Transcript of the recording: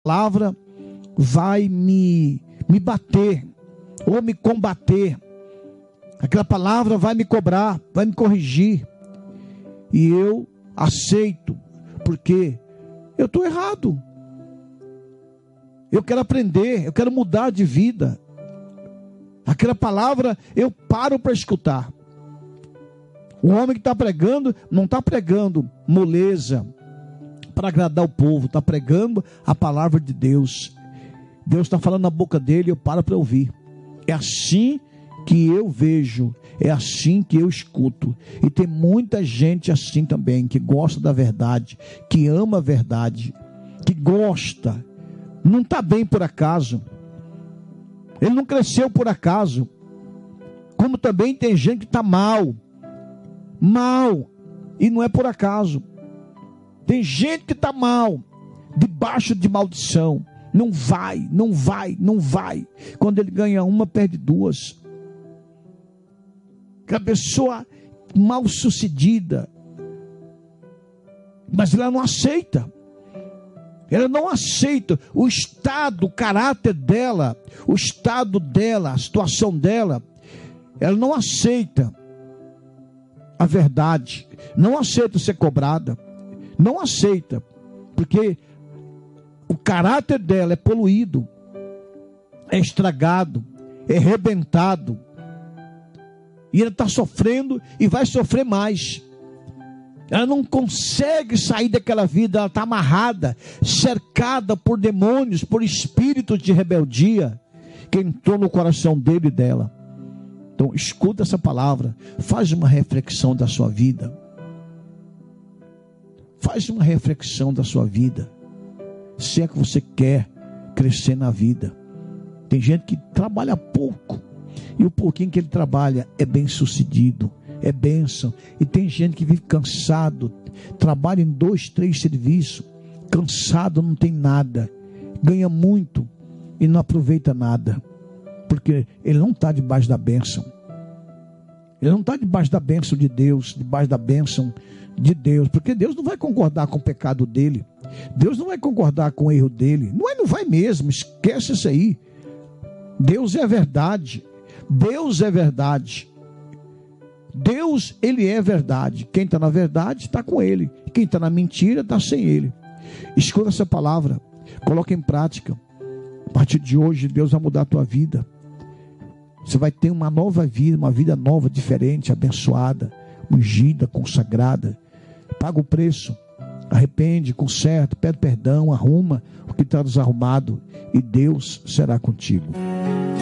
palavra vai me bater ou me combater. Aquela palavra vai me cobrar, vai me corrigir. E eu aceito, porque eu estou errado. Eu quero aprender, eu quero mudar de vida. Aquela palavra eu paro para escutar. O homem que está pregando, não está pregando moleza para agradar o povo, está pregando a palavra de Deus. Deus está falando na boca dele, eu paro para ouvir. É assim que eu vejo, é assim que eu escuto. E tem muita gente assim também, que gosta da verdade, que ama a verdade, que gosta, não está bem por acaso, ele não cresceu por acaso. Como também tem gente que está mal, e não é por acaso. Tem gente que está mal, debaixo de maldição, não vai. Quando ele ganha uma, perde duas. Que a pessoa mal sucedida, mas ela não aceita. Ela não aceita o estado, o caráter dela, o estado dela, a situação dela. Ela não aceita a verdade, não aceita ser cobrada, não aceita, porque o caráter dela é poluído, é estragado, é arrebentado, e ela está sofrendo e vai sofrer mais. Ela não consegue sair daquela vida, ela está amarrada, cercada por demônios, por espíritos de rebeldia, que entrou no coração dele e dela. Então escuta essa palavra, faz uma reflexão da sua vida. Faz uma reflexão da sua vida. Se é que você quer crescer na vida. Tem gente que trabalha pouco, e o pouquinho que ele trabalha é bem sucedido, é bênção. E tem gente que vive cansado, trabalha em 2, 3 serviços, cansado, não tem nada, ganha muito e não aproveita nada, porque ele não está debaixo da bênção. Ele não está debaixo da bênção de Deus, debaixo da bênção de Deus, porque Deus não vai concordar com o pecado dele, Deus não vai concordar com o erro dele, não vai mesmo, esquece isso aí. Deus é a verdade, Deus é verdade, Deus, ele é verdade. Quem está na verdade está com ele, quem está na mentira está sem ele. Escuta essa palavra, coloca em prática. A partir de hoje Deus vai mudar a tua vida. Você vai ter uma nova vida, uma vida nova, diferente, abençoada, ungida, consagrada. Paga o preço, arrepende, conserta, pede perdão, arruma o que está desarrumado, e Deus será contigo.